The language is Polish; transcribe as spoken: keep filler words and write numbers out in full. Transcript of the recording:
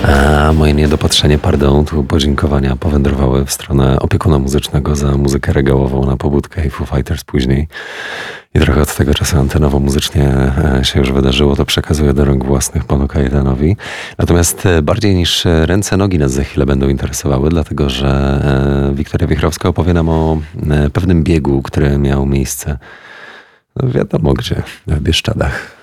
A moje niedopatrzenie, pardon, tu podziękowania powędrowały w stronę opiekuna muzycznego za muzykę regałową na pobudkę i Foo Fighters później. I trochę od tego czasu antenowo muzycznie e, się już wydarzyło, to przekazuję do rąk własnych panu Kajetanowi. Natomiast e, bardziej niż e, ręce, nogi nas za chwilę będą interesowały, dlatego że e, Wiktoria Wichrowska opowie nam o e, pewnym biegu, który miał miejsce, no wiadomo gdzie, w Bieszczadach.